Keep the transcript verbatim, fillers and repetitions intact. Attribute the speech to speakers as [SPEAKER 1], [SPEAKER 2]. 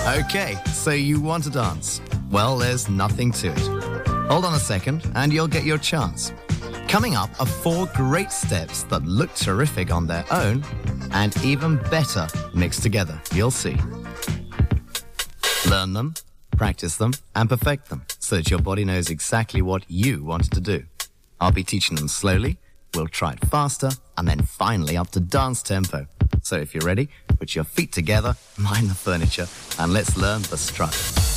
[SPEAKER 1] Okay, so you want to dance? Well, there's nothing to it. Hold on a second and you'll get your chance. Coming up are four great steps that look terrific on their own and even better mixed together. You'll see. Learn them, practice them, and perfect them so that your body knows exactly what you want to do. I'll be teaching them slowly, we'll try it faster, and then finally up to dance tempo. So if you're ready, put your feet together, mind the furniture, and let's learn the strut.